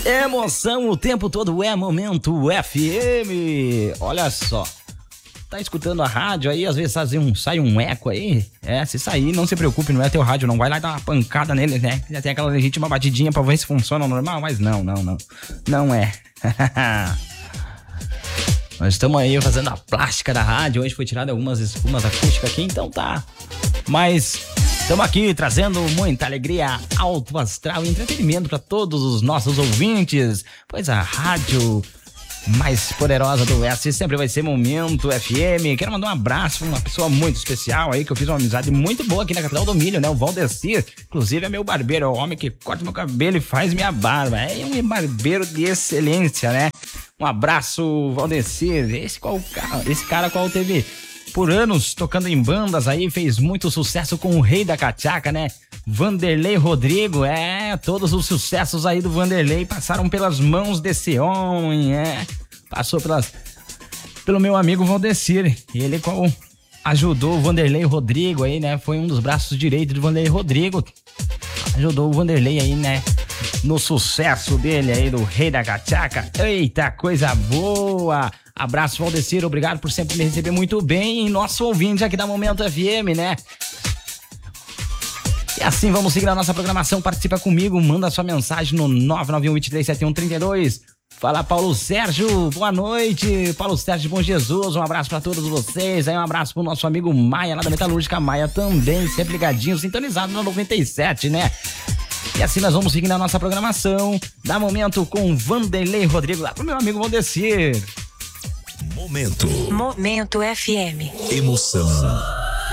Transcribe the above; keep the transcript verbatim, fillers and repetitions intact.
Emoção o tempo todo é Momento F M. Olha só. Tá escutando a rádio aí, às vezes sai um, sai um eco aí. É, se sair, não se preocupe, não é teu rádio, não vai lá dar uma pancada nele, né? Já tem aquela legítima batidinha pra ver se funciona normal, mas não, não, não. Não é. Nós estamos aí fazendo a plástica da rádio. Hoje foi tirada algumas espumas acústicas aqui, então tá. Mas estamos aqui trazendo muita alegria, alto astral e entretenimento para todos os nossos ouvintes. Pois a rádio mais poderosa do Oeste sempre vai ser Momento F M. Quero mandar um abraço pra uma pessoa muito especial aí, que eu fiz uma amizade muito boa aqui na capital do milho, né? O Valdecir, inclusive é meu barbeiro, é o homem que corta meu cabelo e faz minha barba. É um barbeiro de excelência, né? Um abraço, Valdecir. Esse, qual, esse cara qual teve por anos tocando em bandas aí, fez muito sucesso com o rei da cachaca, né? Vanderlei Rodrigo, é, todos os sucessos aí do Vanderlei passaram pelas mãos desse homem, é, passou pelas, pelo meu amigo Valdecir, ele qual ajudou o Vanderlei Rodrigo aí, né? Foi um dos braços direitos do Vanderlei Rodrigo, ajudou o Vanderlei aí, né? No sucesso dele aí, do rei da cachaca. Eita, coisa boa! Abraço, Valdecir, obrigado por sempre me receber muito bem. E nosso ouvinte aqui da Momento F M, né? E assim vamos seguir a nossa programação. Participa comigo, manda sua mensagem no nove nove um, dois três sete um, três dois. Fala, Paulo Sérgio, boa noite. Paulo Sérgio de Bom Jesus, um abraço pra todos vocês. Aí um abraço pro nosso amigo Maia, lá da Metalúrgica Maia também, sempre ligadinho, sintonizado na noventa e sete, né? E assim nós vamos seguindo a nossa programação. Dá momento com Vanderlei Rodrigo, lá pro meu amigo Valdecir. Momento. Momento F M. Emoção.